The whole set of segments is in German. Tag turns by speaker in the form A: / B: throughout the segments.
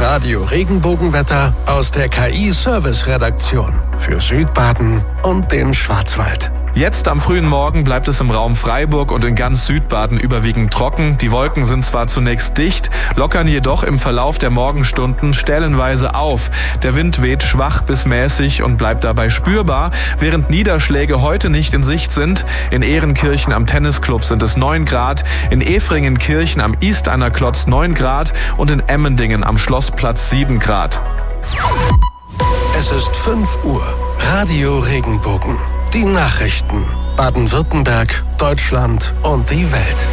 A: Radio Regenbogenwetter aus der KI-Service-Redaktion für Südbaden und den Schwarzwald.
B: Jetzt am frühen Morgen bleibt es im Raum Freiburg und in ganz Südbaden überwiegend trocken. Die Wolken sind zwar zunächst dicht, lockern jedoch im Verlauf der Morgenstunden stellenweise auf. Der Wind weht schwach bis mäßig und bleibt dabei spürbar, während Niederschläge heute nicht in Sicht sind. In Ehrenkirchen am Tennisclub sind es 9 Grad, in Efringenkirchen am Isteiner Klotz 9 Grad und in Emmendingen am Schlossplatz 7 Grad.
A: Es ist 5 Uhr. Radio Regenbogen. Die Nachrichten. Baden-Württemberg, Deutschland und die Welt.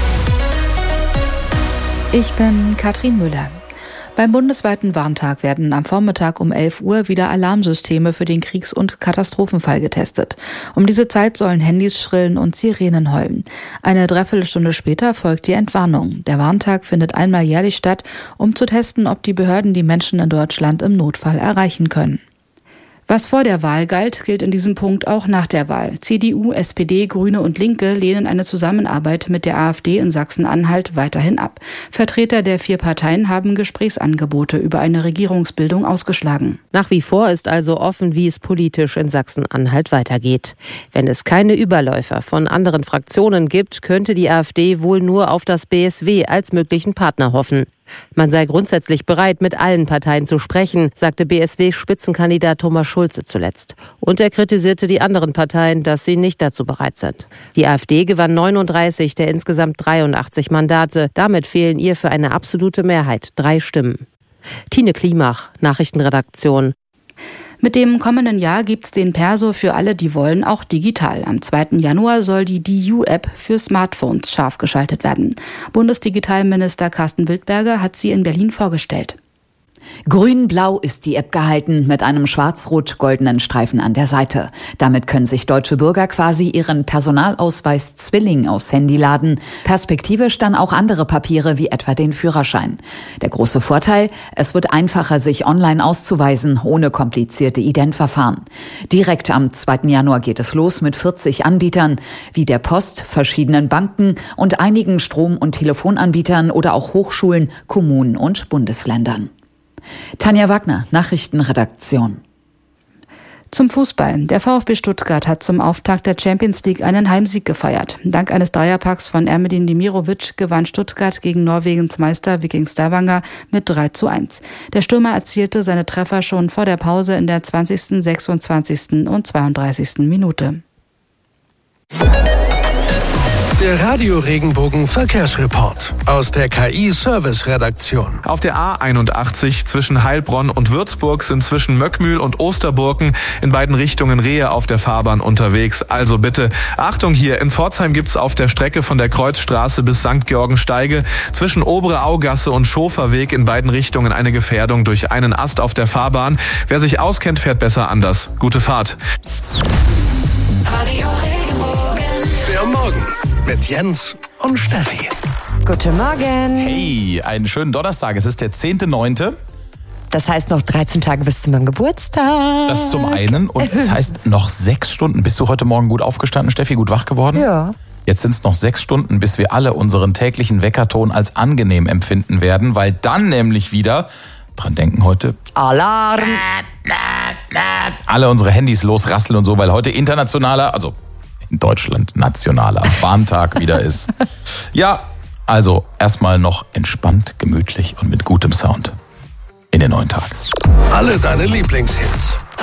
C: Ich bin Katrin Müller. Beim bundesweiten Warntag werden am Vormittag um 11 Uhr wieder Alarmsysteme für den Kriegs- und Katastrophenfall getestet. Um diese Zeit sollen Handys schrillen und Sirenen heulen. Eine Dreiviertelstunde später folgt die Entwarnung. Der Warntag findet einmal jährlich statt, um zu testen, ob die Behörden die Menschen in Deutschland im Notfall erreichen können. Was vor der Wahl galt, gilt in diesem Punkt auch nach der Wahl. CDU, SPD, Grüne und Linke lehnen eine Zusammenarbeit mit der AfD in Sachsen-Anhalt weiterhin ab. Vertreter der 4 Parteien haben Gesprächsangebote über eine Regierungsbildung ausgeschlagen.
D: Nach wie vor ist also offen, wie es politisch in Sachsen-Anhalt weitergeht. Wenn es keine Überläufer von anderen Fraktionen gibt, könnte die AfD wohl nur auf das BSW als möglichen Partner hoffen. Man sei grundsätzlich bereit, mit allen Parteien zu sprechen, sagte BSW-Spitzenkandidat Thomas Schulze zuletzt. Und er kritisierte die anderen Parteien, dass sie nicht dazu bereit sind. Die AfD gewann 39 der insgesamt 83 Mandate. Damit fehlen ihr für eine absolute Mehrheit 3 Stimmen. Tine Klimach, Nachrichtenredaktion.
C: Mit dem kommenden Jahr gibt's den Perso für alle, die wollen, auch digital. Am 2. Januar soll die DU-App für Smartphones scharf geschaltet werden. Bundesdigitalminister Carsten Wildberger hat sie in Berlin vorgestellt.
E: Grün-blau ist die App gehalten mit einem schwarz-rot-goldenen Streifen an der Seite. Damit können sich deutsche Bürger quasi ihren Personalausweis Zwilling aufs Handy laden. Perspektivisch dann auch andere Papiere wie etwa den Führerschein. Der große Vorteil, es wird einfacher, sich online auszuweisen, ohne komplizierte Identverfahren. Direkt am 2. Januar geht es los mit 40 Anbietern, wie der Post, verschiedenen Banken und einigen Strom- und Telefonanbietern oder auch Hochschulen, Kommunen und Bundesländern. Tanja Wagner, Nachrichtenredaktion.
C: Zum Fußball. Der VfB Stuttgart hat zum Auftakt der Champions League einen Heimsieg gefeiert. Dank eines Dreierpacks von Ermedin Demirovic gewann Stuttgart gegen Norwegens Meister Viking Stavanger mit 3:1. Der Stürmer erzielte seine Treffer schon vor der Pause in der 20., 26. und 32. Minute.
A: Der Radio Regenbogen Verkehrsreport aus der KI-Service-Redaktion.
B: Auf der A81 zwischen Heilbronn und Würzburg sind zwischen Möckmühl und Osterburken in beiden Richtungen Rehe auf der Fahrbahn unterwegs. Also bitte Achtung hier, in Pforzheim gibt's auf der Strecke von der Kreuzstraße bis St. Georgensteige zwischen Obere Augasse und Schoferweg in beiden Richtungen eine Gefährdung durch einen Ast auf der Fahrbahn. Wer sich auskennt, fährt besser anders. Gute Fahrt.
A: Radio Regenbogen. Der Morgen mit Jens und Steffi.
F: Guten Morgen.
G: Hey, einen schönen Donnerstag. Es ist der 10.9.
F: Das heißt noch 13 Tage bis zu meinem Geburtstag.
G: Das zum einen. Und das heißt noch 6 Stunden. Bist du heute Morgen gut aufgestanden, Steffi? Gut wach geworden?
F: Ja.
G: Jetzt sind es noch 6 Stunden, bis wir alle unseren täglichen Weckerton als angenehm empfinden werden, weil dann nämlich wieder, dran denken heute,
F: Alarm.
G: alle unsere Handys losrasseln und so, weil heute internationaler, also in Deutschland nationaler Warntag wieder ist. Ja, also erstmal noch entspannt, gemütlich und mit gutem Sound in den neuen Tag.
A: Alle deine Lieblingshits